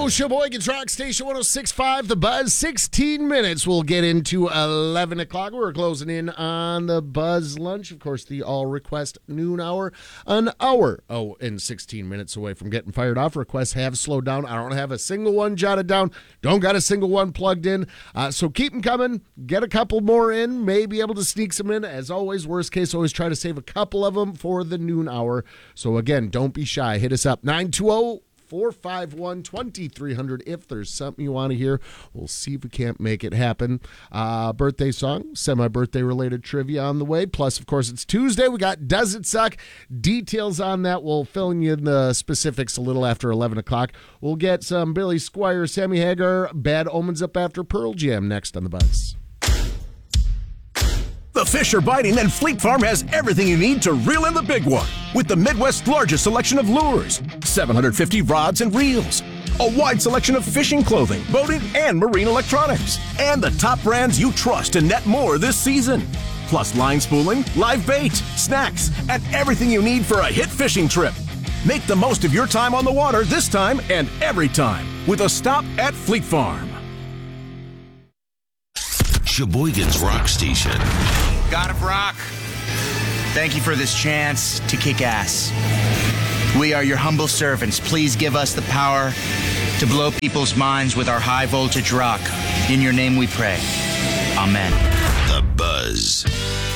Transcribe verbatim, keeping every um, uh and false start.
Sheboygan's Rock Station one oh six point five, The Buzz. sixteen minutes. We'll get into eleven o'clock. We're closing in on the Buzz lunch. Of course, the all request noon hour. An hour, oh, and sixteen minutes away from getting fired off. Requests have slowed down. I don't have a single one jotted down. Don't got a single one plugged in. Uh, so keep them coming. Get a couple more in. May be able to sneak some in. As always, worst case, always try to save a couple of them for the noon hour. So again, don't be shy. Hit us up. nine two zero, four five one, two three zero zero if there's something you want to hear. We'll see if we can't make it happen. Uh, birthday song, semi-birthday related trivia on the way. Plus, of course, it's Tuesday. We got Does It Suck? Details on that. We'll fill in you in the specifics a little after eleven o'clock. We'll get some Billy Squire, Sammy Hagar, Bad Omens up after Pearl Jam next on The Buzz. The fish are biting, and Fleet Farm has everything you need to reel in the big one. With the Midwest's largest selection of lures, seven hundred fifty rods and reels, a wide selection of fishing clothing, boating, and marine electronics, and the top brands you trust to net more this season. Plus line spooling, live bait, snacks, and everything you need for a hit fishing trip. Make the most of your time on the water this time and every time with a stop at Fleet Farm. Sheboygan's Rock Station. God of Rock, thank you for this chance to kick ass. We are your humble servants. Please give us the power to blow people's minds with our high voltage rock. In your name we pray. Amen. The Buzz.